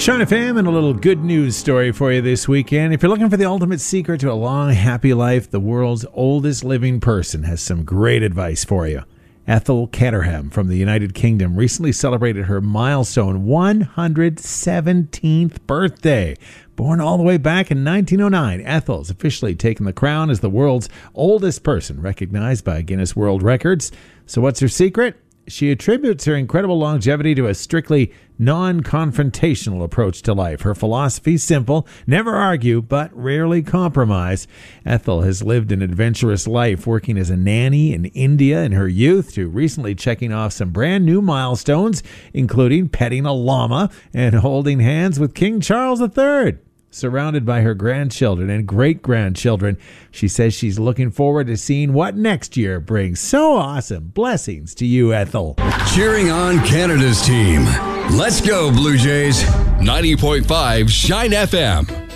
Shine FM and a little good news story for you this weekend. If you're looking for the ultimate secret to a long, happy life, the world's oldest living person has some great advice for you. Ethel Caterham from the United Kingdom recently celebrated her milestone 117th birthday. Born all the way back in 1909, Ethel's officially taken the crown as the world's oldest person, recognized by Guinness World Records. So what's her secret? She attributes her incredible longevity to a strictly non-confrontational approach to life. Her philosophy is simple: never argue, but rarely compromise. Ethel has lived an adventurous life, working as a nanny in India in her youth to recently checking off some brand new milestones, including petting a llama and holding hands with King Charles III. Surrounded by her grandchildren and great-grandchildren, she says she's looking forward to seeing what next year brings. So awesome. Blessings to you, Ethel. Cheering on Canada's team. Let's go, Blue Jays. 90.5 Shine FM.